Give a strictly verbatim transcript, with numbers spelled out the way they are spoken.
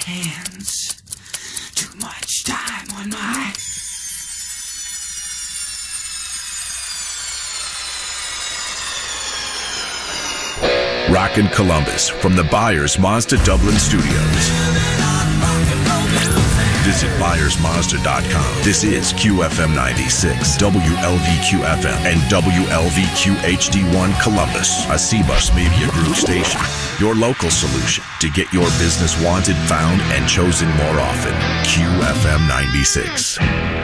hands. Too much time on my... Rockin' Columbus from the Byers Mazda Dublin Studios. Visit Byers Mazda dot com. This is Q F M ninety-six, W L V Q F M, and W L V Q H D one Columbus, a C-Bus Media Group station. Your local solution to get your business wanted, found, and chosen more often. Q F M ninety-six.